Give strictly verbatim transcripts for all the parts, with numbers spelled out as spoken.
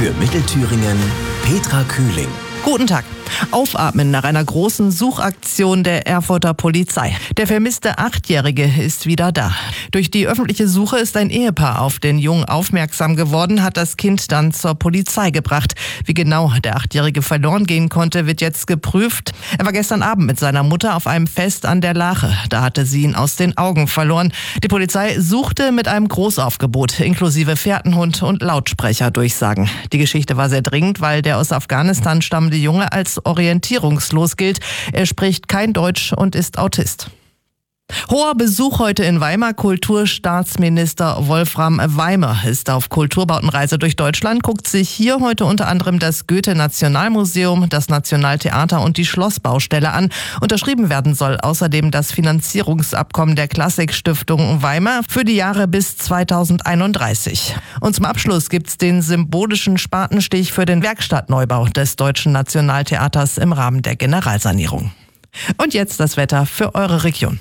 Für Mittelthüringen Petra Kühling. Guten Tag. Aufatmen nach einer großen Suchaktion der Erfurter Polizei. Der vermisste Achtjährige ist wieder da. Durch die öffentliche Suche ist ein Ehepaar auf den Jungen aufmerksam geworden, hat das Kind dann zur Polizei gebracht. Wie genau der Achtjährige verloren gehen konnte, wird jetzt geprüft. Er war gestern Abend mit seiner Mutter auf einem Fest an der Lache. Da hatte sie ihn aus den Augen verloren. Die Polizei suchte mit einem Großaufgebot, inklusive Fährtenhund und Lautsprecherdurchsagen. Die Geschichte war sehr dringend, weil der aus Afghanistan stammende Junge als orientierungslos gilt. Er spricht kein Deutsch und ist Autist. Hoher Besuch heute in Weimar. Kulturstaatsminister Wolfram Weimer ist auf Kulturbautenreise durch Deutschland, guckt sich hier heute unter anderem das Goethe-Nationalmuseum, das Nationaltheater und die Schlossbaustelle an. Unterschrieben werden soll außerdem das Finanzierungsabkommen der Klassikstiftung Weimar für die Jahre bis zweitausendeinunddreißig. Und zum Abschluss gibt's den symbolischen Spatenstich für den Werkstattneubau des Deutschen Nationaltheaters im Rahmen der Generalsanierung. Und jetzt das Wetter für eure Region.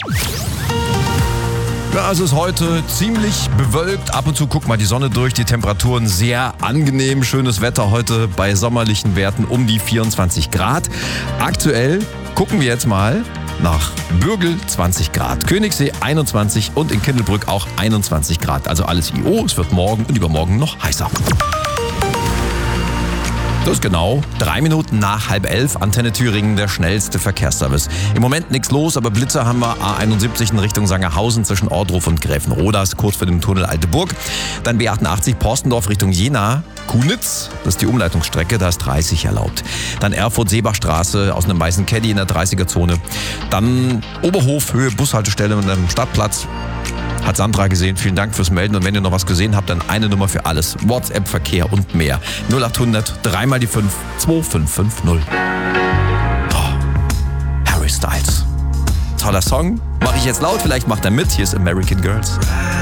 Ja, es ist heute ziemlich bewölkt. Ab und zu guckt mal die Sonne durch. Die Temperaturen sehr angenehm. Schönes Wetter heute bei sommerlichen Werten um die vierundzwanzig Grad. Aktuell gucken wir jetzt mal nach Bürgel zwanzig Grad, Königssee einundzwanzig und in Kindelbrück auch einundzwanzig Grad. Also alles I O. Es wird morgen und übermorgen noch heißer. Das ist genau drei Minuten nach halb elf. Antenne Thüringen, der schnellste Verkehrsservice. Im Moment nichts los, aber Blitzer haben wir. A einundsiebzig in Richtung Sangerhausen zwischen Ordruf und Gräfenrodas, kurz vor dem Tunnel Alte Burg. Dann B achtundachtzig Porstendorf Richtung Jena, Kunitz. Das ist die Umleitungsstrecke, da ist dreißig erlaubt. Dann Erfurt-Seebachstraße aus einem weißen Caddy in der dreißiger-Zone. Dann Oberhof, Höhe Bushaltestelle mit einem Stadtplatz. Hat Sandra gesehen. Vielen Dank fürs Melden. Und wenn ihr noch was gesehen habt, dann eine Nummer für alles. WhatsApp, Verkehr und mehr. null achthundert, dreimal die fünf, zwei fünf fünf null. Oh, Harry Styles. Toller Song. Mache ich jetzt laut, vielleicht macht er mit. Hier ist American Girls.